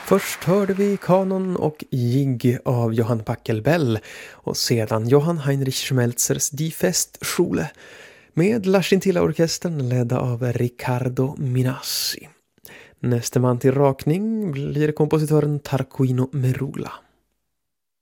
Först hörde vi Kanon och Jigg av Johann Pachelbel och sedan Johann Heinrich Schmelzers Die Festschule med L'Argentilla-orkestern ledda av Riccardo Minassi. Nästa man till rakning blir kompositören Tarquino Merula.